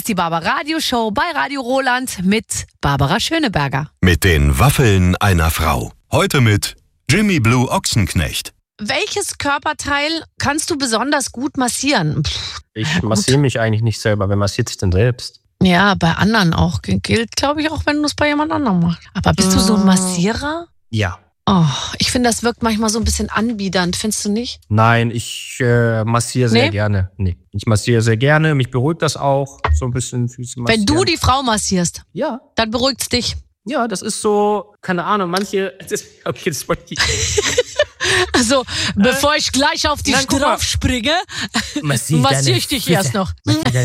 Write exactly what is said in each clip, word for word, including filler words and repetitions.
ist die Barbara Radio Show bei Radio Roland mit Barbara Schöneberger. Mit den Waffeln einer Frau. Heute mit Jimmy Blue Ochsenknecht. Welches Körperteil kannst du besonders gut massieren? Pff, ich massiere mich eigentlich nicht selber. Wer massiert sich denn selbst? Ja, bei anderen auch. Gilt, glaube ich, auch, wenn du es bei jemand anderem machst. Aber bist du so ein Massierer? Ja. Oh, ich finde, das wirkt manchmal so ein bisschen anbiedernd, findest du nicht? Nein, ich äh, massiere sehr Nee? gerne. Nee, ich massiere sehr gerne. Mich beruhigt das auch, so ein bisschen Füße massieren. Wenn du die Frau massierst, Ja, dann beruhigt es dich. ja, das ist so, keine Ahnung, manche... Das, okay, das wollte ich... Also, bevor ich gleich auf die Nein, guck mal. drauf springe, Massier massiere ich dich erst noch.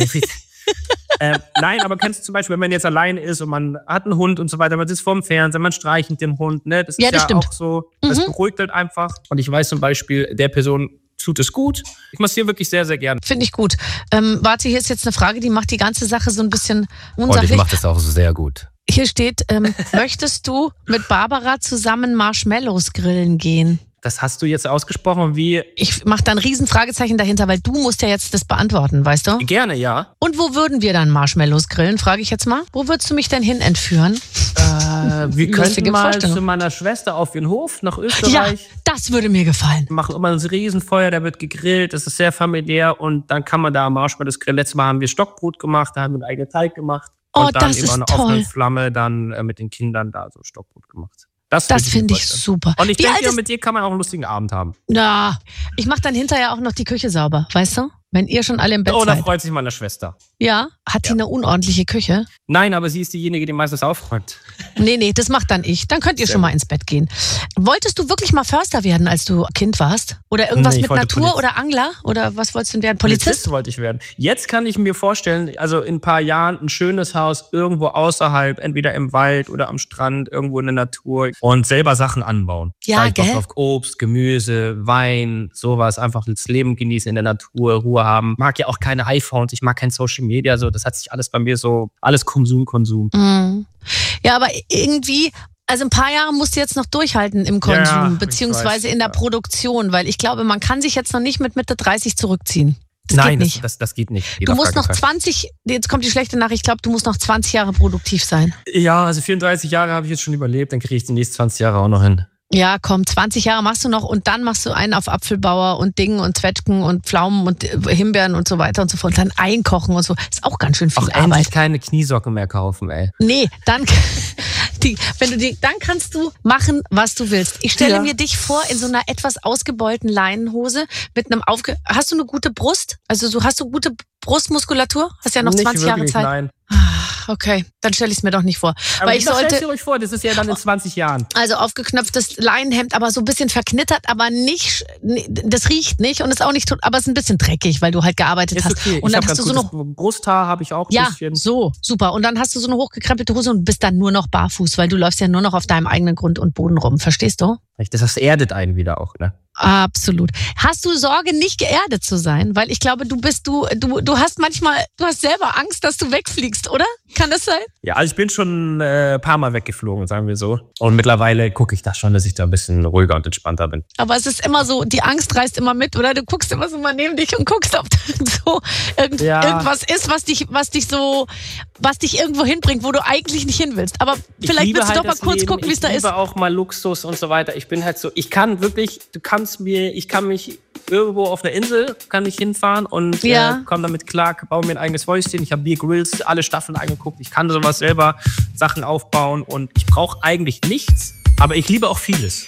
ähm, nein, aber kennst du zum Beispiel, wenn man jetzt alleine ist und man hat einen Hund und so weiter, man sitzt vorm Fernseher, man streichelt den Hund, ne? Das ist Ja, ja, das stimmt. auch so, das Mhm. beruhigt halt einfach. Und ich weiß zum Beispiel, der Person tut es gut. Ich massiere wirklich sehr, sehr gerne. Finde ich gut. Ähm, warte, hier ist jetzt eine Frage, die macht die ganze Sache so ein bisschen Und unsachlich. ich mache das auch sehr gut. Hier steht, ähm, möchtest du mit Barbara zusammen Marshmallows grillen gehen? Das hast du jetzt ausgesprochen, wie Ich mache da ein riesen Fragezeichen dahinter, weil du musst ja jetzt das beantworten, weißt du? gerne, ja. Und wo würden wir dann Marshmallows grillen, frage ich jetzt mal. Wo würdest du mich denn hin entführen? Äh, wir Lustige könnten mal Vorstellung. zu meiner Schwester auf ihren Hof nach Ja, Österreich. das würde mir gefallen. Wir machen immer ein Riesenfeuer, da wird gegrillt, das ist sehr familiär und dann kann man da Marshmallows grillen. Letztes Mal haben wir Stockbrot gemacht, da haben wir einen eigenen Teig gemacht. Oh, und dann das über ist eine toll. offene Flamme dann äh, mit den Kindern da so Stockbrot gemacht. Das, Das würde mir finde ich vorstellen. super. Und ich Wie alt denke, ist- mit dir kann man auch einen lustigen Abend haben. Ja, ich mache dann hinterher auch noch die Küche sauber, weißt du? Wenn ihr schon alle im Bett Oh, da seid. freut sich meine Schwester. Ja, hat die eine unordentliche Küche? Nein, aber sie ist diejenige, die meistens aufräumt. Nee, nee, das macht dann ich. Dann könnt ihr Sehr schon mal gut. ins Bett gehen. Wolltest du wirklich mal Förster werden, als du Kind warst? Oder irgendwas Nee, ich mit wollte Natur Poliz- oder Angler? Oder was wolltest du denn werden? Polizist? wollte ich werden. Jetzt kann ich mir vorstellen, also in ein paar Jahren ein schönes Haus irgendwo außerhalb, entweder im Wald oder am Strand, irgendwo in der Natur und selber Sachen anbauen. Ja, Da hab ich Bock gell? drauf. Obst, Gemüse, Wein, sowas. Einfach das Leben genießen in der Natur, Ruhe haben. Mag ja auch keine iPhones, ich mag kein Social Media, so. Das hat sich alles bei mir so, alles Konsum, Konsum. Mhm. Ja, aber irgendwie, also ein paar Jahre musst du jetzt noch durchhalten im Konsum, Ja, ich beziehungsweise weiß, in der ja. Produktion, weil ich glaube, man kann sich jetzt noch nicht mit Mitte dreißig zurückziehen. Das Nein, geht das, nicht. das, das geht nicht. Du Jeder musst noch Frage frei. zwanzig, jetzt kommt die schlechte Nachricht, ich glaube, du musst noch zwanzig Jahre produktiv sein. Ja, also vierunddreißig Jahre habe ich jetzt schon überlebt, dann kriege ich die nächsten zwanzig Jahre auch noch hin. Ja, komm, zwanzig Jahre machst du noch und dann machst du einen auf Apfelbauer und Dingen und Zwetschgen und Pflaumen und äh, Himbeeren und so weiter und so fort. Dann einkochen und so. Ist auch ganz schön viel Auch Arbeit. endlich keine Kniesocken mehr kaufen, ey. Nee, dann, die, wenn du die, dann kannst du machen, was du willst. Ich stelle Ja. mir dich vor in so einer etwas ausgebeulten Leinenhose mit einem aufge... Hast du eine gute Brust? Also du hast du gute Brustmuskulatur? Hast ja noch Nicht zwanzig Jahre wirklich, Zeit. Nein. Ah, okay, dann stelle ich es mir doch nicht vor. Aber Weil ich das stellt sollte... ihr euch vor, das ist ja dann in zwanzig Jahren. Also aufgeknöpftes Leinenhemd, aber so ein bisschen verknittert, aber nicht, das riecht nicht und ist auch nicht, tot- aber ist ein bisschen dreckig, weil du halt gearbeitet Ist hast. okay. Und ich dann habe hast ganz du so gutes noch, Brusthaar, habe ich auch ein ja, bisschen. so, super. Und dann hast du so eine hochgekrempelte Hose und bist dann nur noch barfuß, weil du läufst ja nur noch auf deinem eigenen Grund und Boden rum. Verstehst du? Das, das erdet einen wieder auch, ne? Absolut. Hast du Sorge, nicht geerdet zu sein? Weil ich glaube, du bist, du, du, du hast manchmal, du hast selber Angst, dass du wegfliegst, oder? Kann das sein? Ja, also ich bin schon äh, ein paar Mal weggeflogen, sagen wir so. Und mittlerweile gucke ich da schon, dass ich da ein bisschen ruhiger und entspannter bin. Aber es ist immer so, die Angst reißt immer mit, oder? Du guckst immer so mal neben dich und guckst, ob da so irgend, Ja. irgendwas ist, was dich, was dich so, was dich irgendwo hinbringt, wo du eigentlich nicht hin willst. Aber Ich vielleicht liebe willst du halt doch mal das kurz Leben. gucken, wie es da Ich ist. liebe auch mal Luxus und so weiter. Ich bin halt so, ich kann wirklich, du kannst mir, ich kann mich irgendwo auf einer Insel, kann ich hinfahren und Ja. äh, komme damit klar, baue mir ein eigenes Häuschen. Ich habe Bear Grylls, alle Staffeln angeguckt. Ich kann sowas selber, Sachen aufbauen und ich brauche eigentlich nichts, aber ich liebe auch vieles.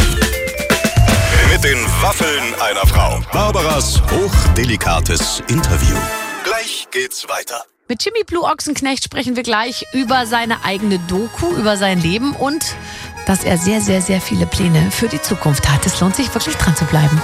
Mit den Waffeln einer Frau. Barbaras hochdelikates Interview. Gleich geht's weiter. Mit Jimmy Blue Ochsenknecht sprechen wir gleich über seine eigene Doku, über sein Leben und dass er sehr, sehr, sehr viele Pläne für die Zukunft hat. Es lohnt sich wirklich dran zu bleiben.